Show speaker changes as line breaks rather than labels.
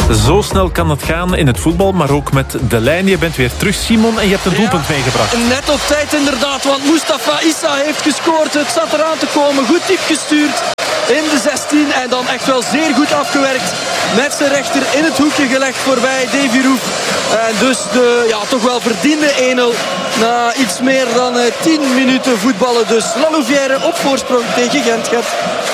Zo snel kan het gaan in het voetbal, maar ook met de lijn. Je bent weer terug, Simon, en je hebt een doelpunt meegebracht.
Net op tijd inderdaad, want Mustafa Issa heeft gescoord. Het zat eraan te komen, goed diep gestuurd in de 16 en dan echt wel zeer goed afgewerkt. Met zijn rechter in het hoekje gelegd voorbij Davy Roef. En dus de toch wel verdiende 1-0 na iets meer dan 10 minuten voetballen. Dus La Louvière op voorsprong tegen Gent.